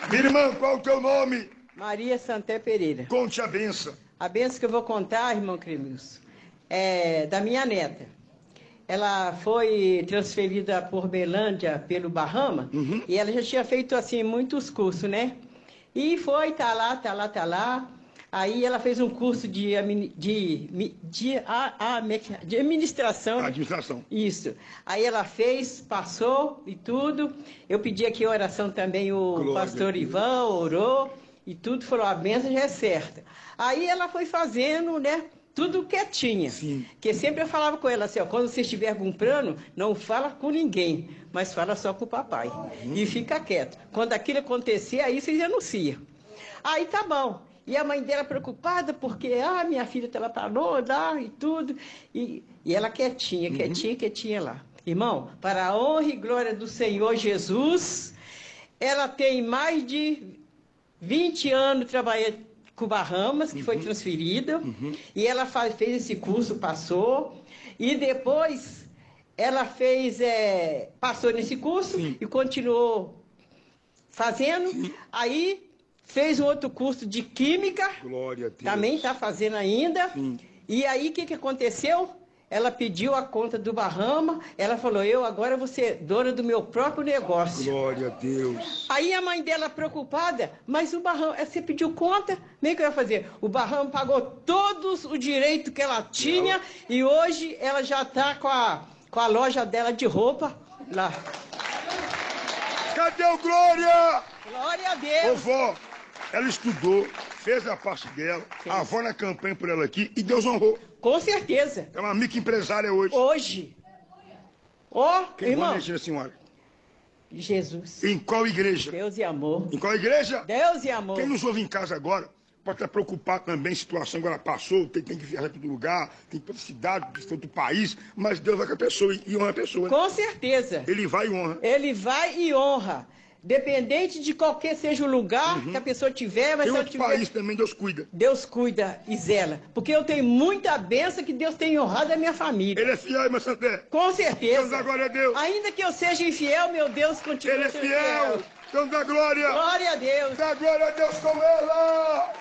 Minha irmã, qual o teu nome? Maria Santé Pereira. Conte a benção. A benção que eu vou contar, irmão Cremilson, é da minha neta. Ela foi transferida por Belândia pelo Bahama, e ela já tinha feito assim muitos cursos, né? E foi, tá lá. Aí ela fez um curso de administração. Administração. Isso. Aí ela fez, passou e tudo. Eu pedi aqui a oração também, o Glória pastor a Deus. Ivan orou e tudo, falou, a benção já é certa. Aí ela foi fazendo, né? Tudo quietinha. Sim. Porque sempre eu falava com ela assim, ó, quando você estiver comprando, não fala com ninguém, mas fala só com o papai. E fica quieto. Quando aquilo acontecer, aí vocês anunciam. Aí tá bom. E a mãe dela preocupada, porque, minha filha ela parou, e tudo. E ela quietinha lá. Irmão, para a honra e glória do Senhor Jesus, ela tem mais de 20 anos trabalhando com Bahamas, que foi transferida, e ela fez esse curso, passou, e depois ela fez, passou nesse curso e continuou fazendo, aí fez um outro curso de Química, Glória a Deus. também está fazendo ainda, Sim. e aí o que aconteceu? Ela pediu a conta do Bahama, ela falou, eu agora vou ser dona do meu próprio negócio. Glória a Deus. Aí a mãe dela preocupada, mas o Bahama, você pediu conta? Nem que eu ia fazer. O Bahama pagou todos os direitos que ela tinha e hoje ela já está com a loja dela de roupa lá. Cadê o Glória? Glória a Ô, Deus. vó, ela estudou, fez a parte dela, a avó na campanha por ela aqui e Deus honrou. Com certeza. É uma microempresária hoje. Hoje. Ó, Quem irmão. manda a senhora? Jesus. Em qual igreja? Deus e amor. Em qual igreja? Deus e amor. Quem nos ouve em casa agora pode estar preocupado também, a situação agora passou, tem que viajar para todo lugar, tem que ir para outra cidade, para outro país, mas Deus vai com a pessoa e honra a pessoa. Com certeza. Ele vai e honra. Ele vai e honra. Dependente de qualquer seja o lugar que a pessoa tiver, mas Tem se ela outro tiver... país também, Deus cuida. Deus cuida e zela. Porque eu tenho muita bênção que Deus tem honrado a minha família. Ele é fiel, irmã Santé. Com certeza. Deus dá glória a Deus. Ainda que eu seja infiel, meu Deus continua Ele é sendo fiel. Deus dá glória. Glória a Deus. Dá glória a Deus com ela.